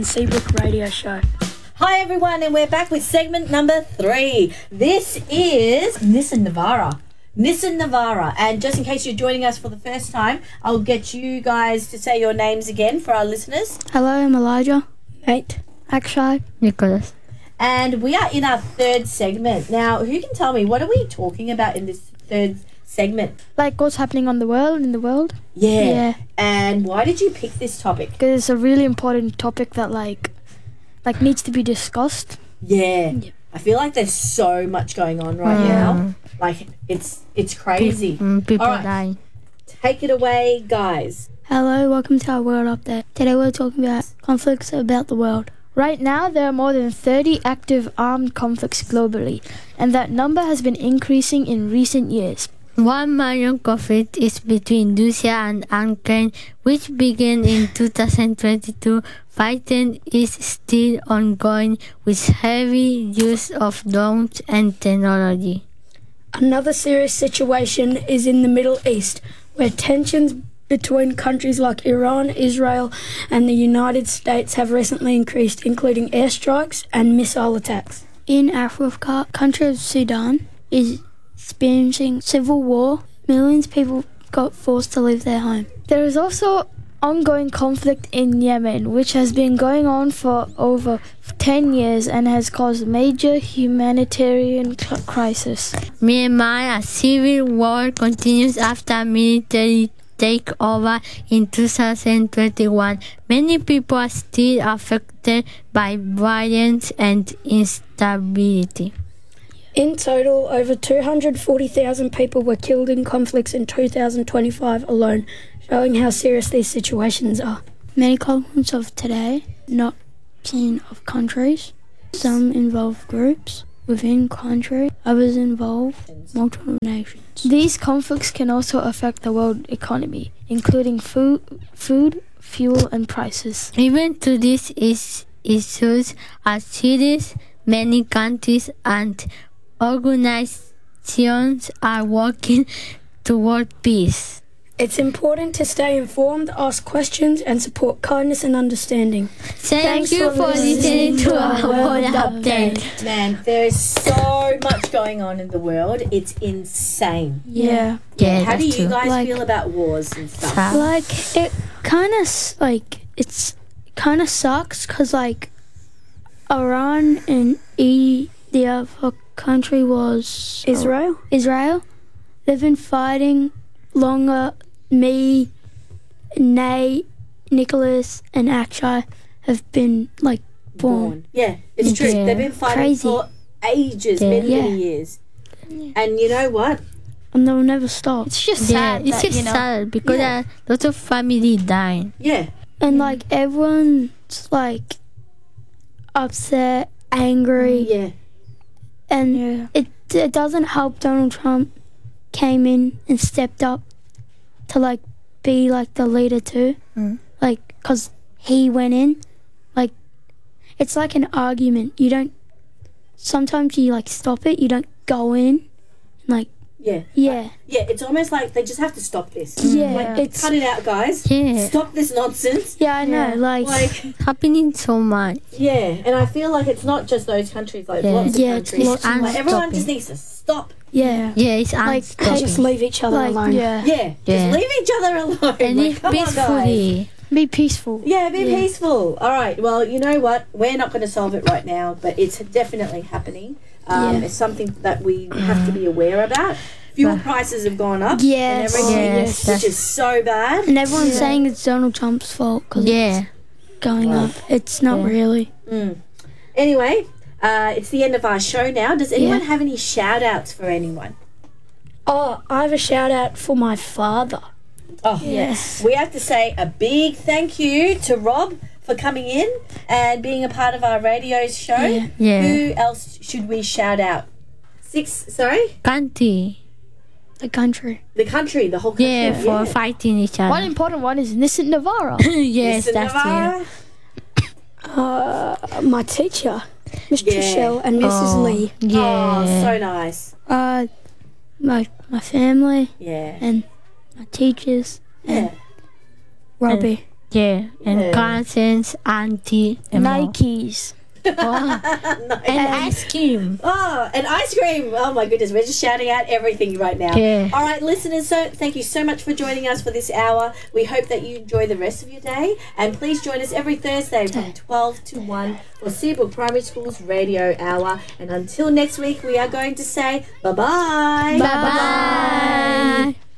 Seabrook Radio Show. Hi everyone, and we're back with segment number 3. This is Nissan Navara. Nissan Navara, and just in case you're joining us for the first time, I'll get you guys to say your names again for our listeners. Hello, I'm Elijah. Nate. Akshay. Nicholas. And we are in our third segment. Now, who can tell me, what are we talking about in this third segment? Like what's happening in the world? Yeah. And why did you pick this topic? Because it's a really important topic that like needs to be discussed. Yeah. I feel like there's so much going on right now. Like, it's crazy. People All right. die. Take it away, guys. Hello, welcome to our World Update. Today we're talking about conflicts about the world. Right now, there are more than 30 active armed conflicts globally, and that number has been increasing in recent years. One major conflict is between Russia and Ukraine, which began in 2022. Fighting is still ongoing with heavy use of drones and technology. Another serious situation is in the Middle East, where tensions between countries like Iran, Israel, and the United States have recently increased, including airstrikes and missile attacks. In Africa, country of Sudan is experiencing civil war. Millions of people got forced to leave their home. There is also ongoing conflict in Yemen, which has been going on for over 10 years and has caused major humanitarian crisis. Myanmar, a civil war continues after military takeover in 2021. Many people are still affected by violence and instability. In total, over 240,000 people were killed in conflicts in 2025 alone, showing how serious these situations are. Many conflicts of today not seen of countries. Some involve groups within country, others involve multiple nations. These conflicts can also affect the world economy, including food, fuel, and prices. Even to these issues are serious. Many countries and organizations are working toward peace. It's important to stay informed, ask questions, and support kindness and understanding. Thanks you for listening to our World Update. Man, there is so much going on in the world. It's insane. Yeah. How do you guys Like- feel about wars and stuff? Like, it kind of, it's kind of sucks because, like, Iran and the other country was Israel? They've been fighting longer. Me, Nate, Nicholas, and Akshay have been, like, born. Yeah, it's true. Yeah. They've been fighting Crazy. for ages, many years. And you know what? And they'll never stop. It's just sad. It's just sad because lots of family dying. Yeah. And, like, everyone's, like, upset, angry. Yeah. And it doesn't help Donald Trump came in and stepped up to, like, be, like, the leader too. Like, because he went in. Like, it's like an argument. Sometimes you, like, stop it. You don't go in. Like, Yeah. yeah. Yeah, it's almost like they just have to stop this. Yeah, Like, it's- cut it out, guys. Yeah. Stop this nonsense. Yeah, I know. Like, Happening so much. Yeah, and I feel like it's not just those countries, like Yeah. lots of Yeah, it's countries. lots of- Like, everyone Unstopping. just needs to stop. yeah. Yeah, it's Like, unstopping. Just leave each other Like, alone. yeah. Yeah, Yeah. just leave each other alone. And Like, live come on, guys. peacefully. Be peaceful. Yeah, be peaceful. All right. Well, you know what? We're not going to solve it right now, but it's definitely happening. It's something that we have to be aware about. Fuel prices have gone up. Yes. And everything, Yes. which is so bad. And everyone's saying it's Donald Trump's fault because Yeah. it's going up. It's not really. Anyway, it's the end of our show now. Does anyone Yeah. have any shout outs for anyone? Oh, I have a shout out for my father. Oh, Yes. We have to say a big thank you to Rob for coming in and being a part of our radio show. Yeah. Yeah. Who else should we shout out? Country. The country. The country, the whole country. Yeah, for fighting each other. One important one is Nissan Navara. Yes, Listen, that's Navarra. it. My teacher, Miss Yeah. Trishelle and Mrs. Lee. Oh, Yeah. so nice. My family Yeah. and my teachers Yeah. Robbie. Yeah, and Yeah. cousins, auntie, and more. Nikes. And ice cream. Oh, and ice cream. Oh my goodness, we're just shouting out everything right now. Yeah. All right, listeners, so thank you so much for joining us for this hour. We hope that you enjoy the rest of your day. And please join us every Thursday from 12 to 1 for Seabrook Primary School's Radio Hour. And until next week, we are going to say bye-bye. Bye-bye.